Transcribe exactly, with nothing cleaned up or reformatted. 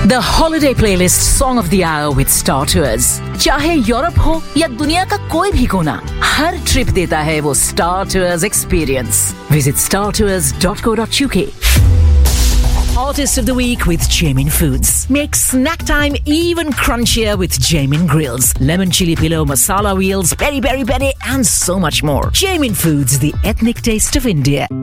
The Holiday Playlist Song of the Hour with Star Tours. चाहे Europe हो या दुनिया का कोई भी कोना, हर ट्रिप देता है वो Star Tours experience. Visit star tours dot co dot u k. Artist of the Week with Jamin Foods. Make snack time even crunchier with Jamin Grills. Lemon chili pillow, masala wheels, peri peri peri and so much more. Jamin Foods, the ethnic taste of India.